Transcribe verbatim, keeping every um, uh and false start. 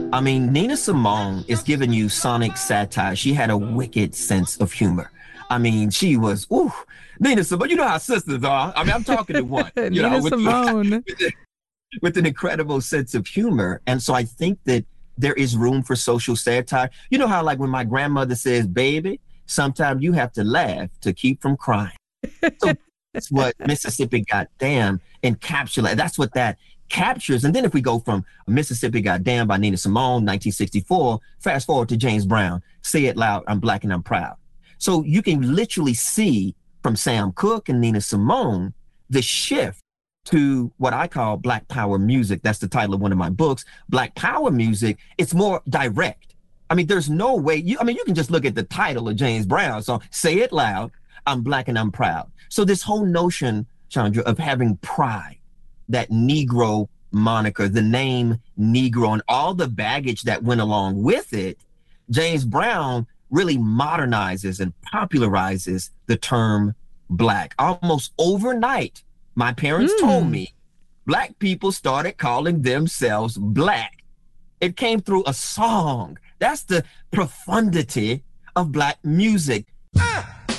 I mean, Nina Simone is giving you sonic satire. She had a wicked sense of humor. I mean, she was, ooh, Nina Simone. You know how sisters are. I mean, I'm talking to one, you know, Nina with, Simone. with, with an incredible sense of humor. And so I think that there is room for social satire. You know how, like, when my grandmother says, baby, sometimes you have to laugh to keep from crying. So that's what Mississippi Goddamn encapsulates. That's what that captures. And then if we go from Mississippi Goddamn by Nina Simone, nineteen sixty-four, fast forward to James Brown, Say It Loud, I'm Black and I'm Proud. So you can literally see from Sam Cooke and Nina Simone the shift to what I call Black Power music. That's the title of one of my books. Black Power music, it's more direct. I mean, there's no way, you, I mean, you can just look at the title of James Brown song, Say It Loud, I'm Black and I'm Proud. So this whole notion, Chandra, of having pride, that Negro moniker, the name Negro, and all the baggage that went along with it, James Brown really modernizes and popularizes the term Black. Almost overnight, my parents mm. told me, Black people started calling themselves Black. It came through a song. That's the profundity of Black music. Ah!